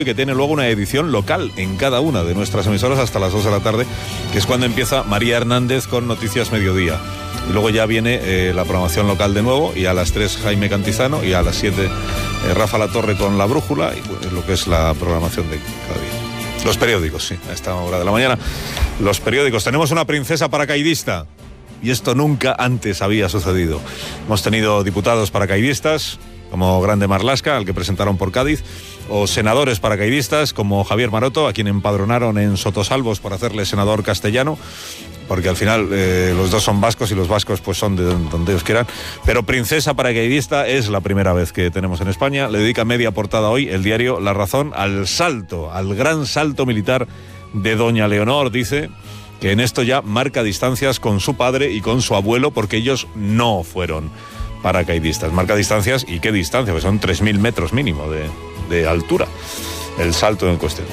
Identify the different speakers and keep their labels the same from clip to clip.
Speaker 1: que tiene luego una edición local en cada una de nuestras emisoras hasta las 2 de la tarde, que es cuando empieza María Hernández con Noticias Mediodía. Y luego ya viene la programación local de nuevo, y a las 3 Jaime Cantizano, y a las 7 Rafa Latorre con La Brújula, y pues, lo que es la programación de cada día. Los periódicos, sí, a esta hora de la mañana. Los periódicos. Tenemos una princesa paracaidista, y esto nunca antes había sucedido. Hemos tenido diputados paracaidistas, como Grande Marlaska, al que presentaron por Cádiz, o senadores paracaidistas como Javier Maroto, a quien empadronaron en Sotosalvos por hacerle senador castellano, porque al final los dos son vascos y los vascos pues son de donde ellos quieran. Pero princesa paracaidista es la primera vez que tenemos en España. Le dedica media portada hoy el diario La Razón al salto, al gran salto militar de doña Leonor. Dice que en esto ya marca distancias con su padre y con su abuelo, porque ellos no fueron paracaidistas. Marca distancias, y qué distancia, pues son 3.000 metros mínimo de altura el salto en cuestión.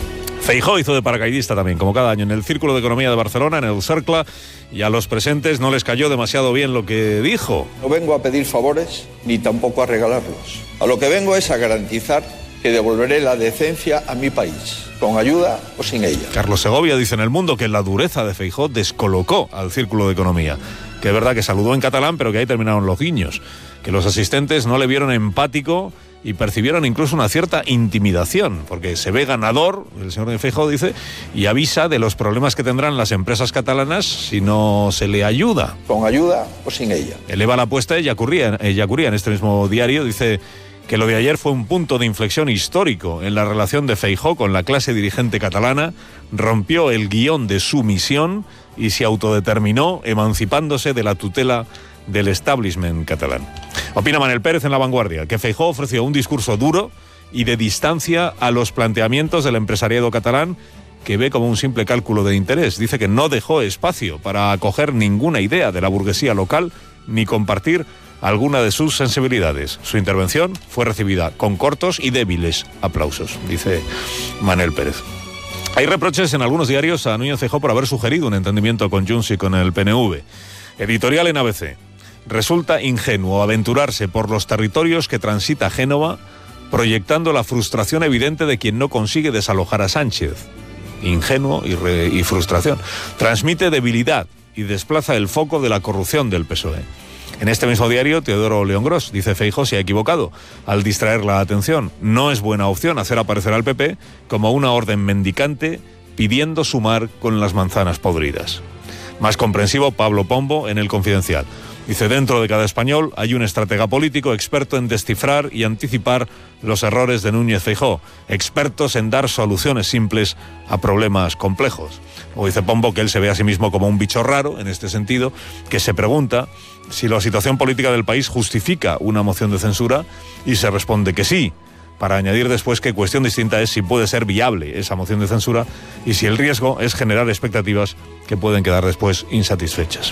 Speaker 1: Feijóo hizo de paracaidista también, como cada año, en el Círculo de Economía de Barcelona, en el Cercle, y a los presentes no les cayó demasiado bien lo que dijo.
Speaker 2: No vengo a pedir favores ni tampoco a regalarlos. A lo que vengo es a garantizar que devolveré la decencia a mi país, con ayuda o sin ella.
Speaker 1: Carlos Segovia dice en El Mundo que la dureza de Feijóo descolocó al Círculo de Economía, que es verdad que saludó en catalán, pero que ahí terminaron los guiños, que los asistentes no le vieron empático y percibieron incluso una cierta intimidación, porque se ve ganador, el señor de Feijóo dice, y avisa de los problemas que tendrán las empresas catalanas si no se le ayuda.
Speaker 2: Con ayuda o sin ella.
Speaker 1: Eleva la apuesta Ellacuría en este mismo diario, dice que lo de ayer fue un punto de inflexión histórico en la relación de Feijóo con la clase dirigente catalana, rompió el guión de su misión y se autodeterminó, emancipándose de la tutela del establishment catalán. Opina Manel Pérez en La Vanguardia que Feijóo ofreció un discurso duro y de distancia a los planteamientos del empresariado catalán, que ve como un simple cálculo de interés. Dice que no dejó espacio para acoger ninguna idea de la burguesía local ni compartir alguna de sus sensibilidades. Su intervención fue recibida con cortos y débiles aplausos, dice Manel Pérez. Hay reproches en algunos diarios a Núñez Feijóo por haber sugerido un entendimiento con Junts y con el PNV. Editorial en ABC. Resulta ingenuo aventurarse por los territorios que transita Génova, proyectando la frustración evidente de quien no consigue desalojar a Sánchez. Ingenuo y frustración. Transmite debilidad y desplaza el foco de la corrupción del PSOE. En este mismo diario, Teodoro León Gros dice: Feijóo se ha equivocado al distraer la atención. No es buena opción hacer aparecer al PP como una orden mendicante pidiendo sumar con las manzanas podridas. Más comprensivo, Pablo Pombo en El Confidencial. Dice: dentro de cada español hay un estratega político experto en descifrar y anticipar los errores de Núñez Feijóo, expertos en dar soluciones simples a problemas complejos. O dice Pombo que él se ve a sí mismo como un bicho raro, en este sentido, que se pregunta si la situación política del país justifica una moción de censura, y se responde que sí, para añadir después que cuestión distinta es si puede ser viable esa moción de censura y si el riesgo es generar expectativas que pueden quedar después insatisfechas.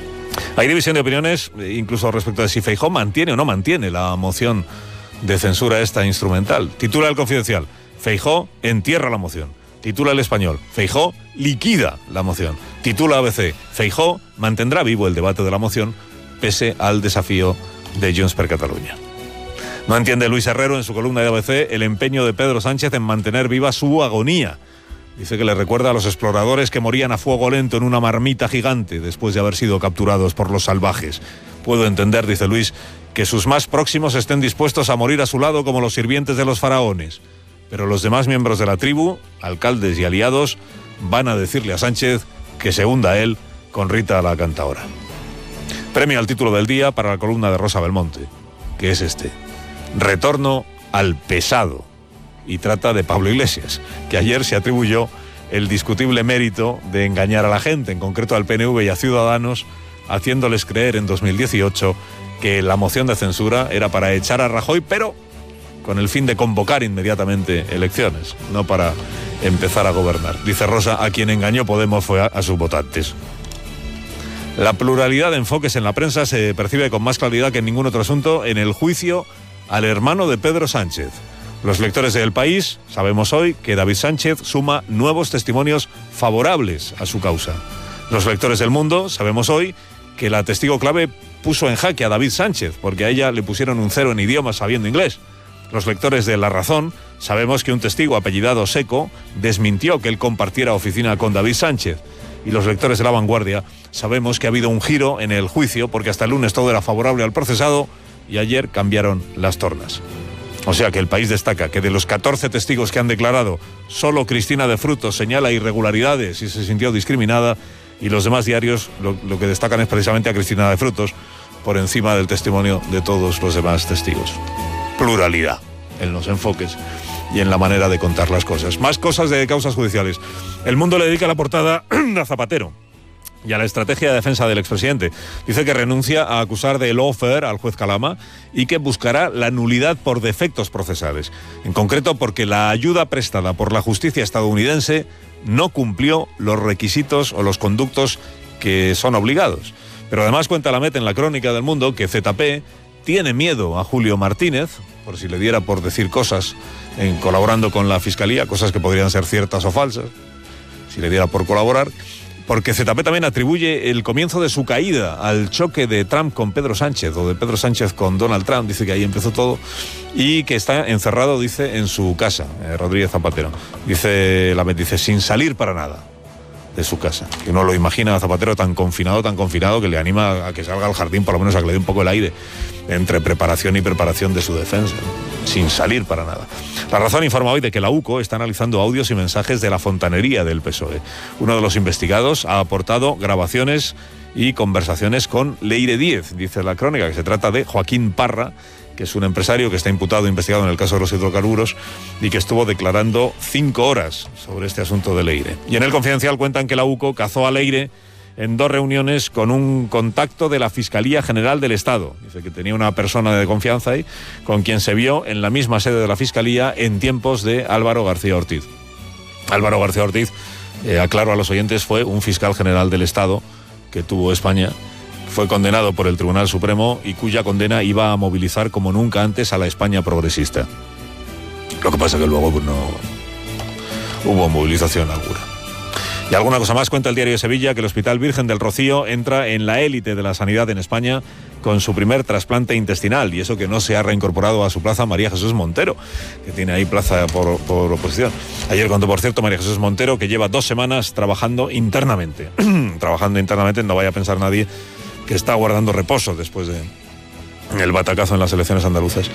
Speaker 1: Hay división de opiniones, incluso respecto de si Feijóo mantiene o no mantiene la moción de censura esta instrumental. Titula El Confidencial: Feijóo entierra la moción. Titula El Español: Feijóo liquida la moción. Titula ABC: Feijóo mantendrá vivo el debate de la moción pese al desafío de Junts per Catalunya. No entiende Luis Herrero en su columna de ABC el empeño de Pedro Sánchez en mantener viva su agonía. Dice que le recuerda a los exploradores que morían a fuego lento en una marmita gigante después de haber sido capturados por los salvajes. Puedo entender, dice Luis, que sus más próximos estén dispuestos a morir a su lado como los sirvientes de los faraones. Pero los demás miembros de la tribu, alcaldes y aliados, van a decirle a Sánchez que se hunda él con Rita la cantaora. Premio al título del día para la columna de Rosa Belmonte, que es este: Retorno al pesado. Y trata de Pablo Iglesias, que ayer se atribuyó el discutible mérito de engañar a la gente, en concreto al PNV y a Ciudadanos, haciéndoles creer en 2018 que la moción de censura era para echar a Rajoy, pero con el fin de convocar inmediatamente elecciones, no para empezar a gobernar. Dice Rosa: a quien engañó Podemos fue a sus votantes. La pluralidad de enfoques en la prensa se percibe con más claridad que en ningún otro asunto en el juicio al hermano de Pedro Sánchez. Los lectores de El País sabemos hoy que David Sánchez suma nuevos testimonios favorables a su causa. Los lectores del Mundo sabemos hoy que la testigo clave puso en jaque a David Sánchez, porque a ella le pusieron un 0 en idiomas sabiendo inglés. Los lectores de La Razón sabemos que un testigo apellidado Seco desmintió que él compartiera oficina con David Sánchez. Y los lectores de La Vanguardia sabemos que ha habido un giro en el juicio porque hasta el lunes todo era favorable al procesado y ayer cambiaron las tornas. O sea que El País destaca que de los 14 testigos que han declarado, solo Cristina de Frutos señala irregularidades y se sintió discriminada, y los demás diarios lo que destacan es precisamente a Cristina de Frutos por encima del testimonio de todos los demás testigos. Pluralidad en los enfoques y en la manera de contar las cosas. Más cosas de causas judiciales. El Mundo le dedica la portada a Zapatero y a la estrategia de defensa del expresidente. Dice que renuncia a acusar de lawfare al juez Calama y que buscará la nulidad por defectos procesales. En concreto porque la ayuda prestada por la justicia estadounidense no cumplió los requisitos o los conductos que son obligados. Pero además cuenta la Met en la crónica del Mundo que ZP tiene miedo a Julio Martínez, por si le diera por decir cosas colaborando con la Fiscalía, cosas que podrían ser ciertas o falsas, si le diera por colaborar, porque ZP también atribuye el comienzo de su caída al choque de Trump con Pedro Sánchez, o de Pedro Sánchez con Donald Trump, dice que ahí empezó todo, y que está encerrado, dice, en su casa, Rodríguez Zapatero. Dice la Met, dice, sin salir para nada de su casa. Que uno lo imagina a Zapatero tan confinado, que le anima a que salga al jardín, por lo menos a que le dé un poco el aire, entre preparación y preparación de su defensa, sin salir para nada. La Razón informa hoy de que la UCO está analizando audios y mensajes de la fontanería del PSOE. Uno de los investigados ha aportado grabaciones y conversaciones con Leire Díez, dice la crónica, que se trata de Joaquín Parra, que es un empresario que está imputado e investigado en el caso de los hidrocarburos y que estuvo declarando 5 horas sobre este asunto de Leire. Y en El Confidencial cuentan que la UCO cazó a Leire en 2 reuniones con un contacto de la Fiscalía General del Estado. Dice que tenía una persona de confianza ahí con quien se vio en la misma sede de la Fiscalía en tiempos de Álvaro García Ortiz. Álvaro García Ortiz, aclaro a los oyentes, fue un fiscal general del Estado que tuvo España. Fue condenado por el Tribunal Supremo y cuya condena iba a movilizar como nunca antes a la España progresista. Lo que pasa es que luego no hubo movilización alguna. Y alguna cosa más, cuenta el Diario de Sevilla que el Hospital Virgen del Rocío entra en la élite de la sanidad en España con su primer trasplante intestinal, y eso que no se ha reincorporado a su plaza María Jesús Montero, que tiene ahí plaza por oposición. Ayer contó, por cierto, María Jesús Montero, que lleva 2 semanas trabajando internamente. No vaya a pensar nadie que está guardando reposo después de el batacazo en las elecciones andaluzas.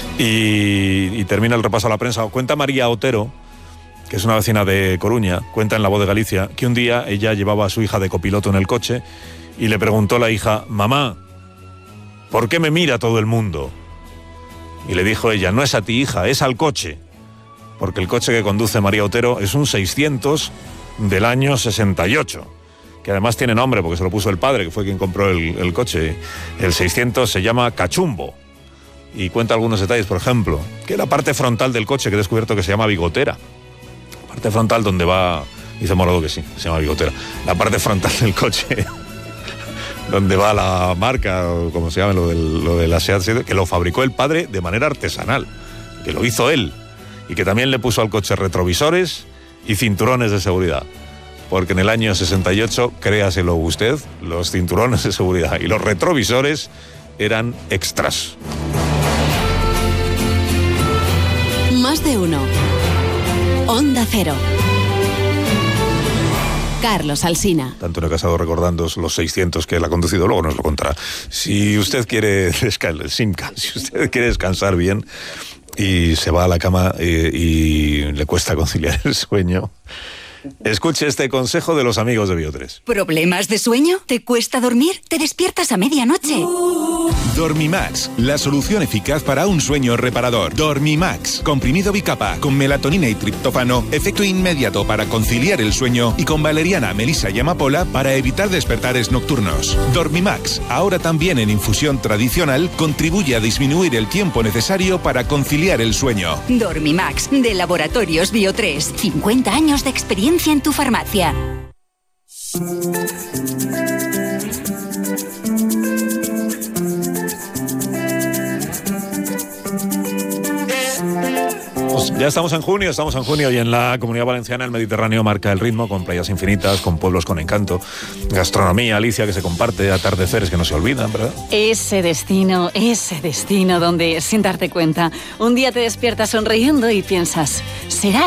Speaker 1: Y termina el repaso a la prensa. Cuenta María Otero, que es una vecina de Coruña, cuenta en La Voz de Galicia, que un día ella llevaba a su hija de copiloto en el coche y le preguntó a la hija: mamá, ¿por qué me mira todo el mundo? Y le dijo ella: no es a ti, hija, es al coche. Porque el coche que conduce María Otero es un 600 del año 68. Que además tiene nombre porque se lo puso el padre, que fue quien compró el coche. El 600 se llama Cachumbo. Y cuenta algunos detalles, por ejemplo, que la parte frontal del coche, que he descubierto que se llama bigotera. La parte frontal donde va... Dice Morado que sí, se llama bigotera. La parte frontal del coche, donde va la marca, o como se llama, lo de la SEAT, que lo fabricó el padre de manera artesanal, que lo hizo él. Y que también le puso al coche retrovisores y cinturones de seguridad. Porque en el año 68, créaselo usted, los cinturones de seguridad y los retrovisores eran extras.
Speaker 3: Más de uno. Onda Cero. Carlos Alsina.
Speaker 1: Antonio Casado recordando los 600 que él ha conducido, luego nos lo contará. Si usted quiere descansar bien y se va a la cama y le cuesta conciliar el sueño, escuche este consejo de los amigos de Bio3.
Speaker 4: ¿Problemas de sueño? ¿Te cuesta dormir? ¿Te despiertas a medianoche?
Speaker 5: Dormimax, la solución eficaz para un sueño reparador. Dormimax, comprimido bicapa, con melatonina y triptófano, efecto inmediato para conciliar el sueño, y con valeriana, melisa y amapola para evitar despertares nocturnos. Dormimax, ahora también en infusión tradicional, contribuye a disminuir el tiempo necesario para conciliar el sueño.
Speaker 4: Dormimax, de Laboratorios Bio3. 50 años de experiencia en tu farmacia.
Speaker 1: Ya estamos en junio y en la Comunidad Valenciana el Mediterráneo marca el ritmo con playas infinitas, con pueblos con encanto, gastronomía, Alicia, que se comparte, atardeceres que no se olvidan, ¿verdad?
Speaker 6: Ese destino donde, sin darte cuenta, un día te despiertas sonriendo y piensas, ¿será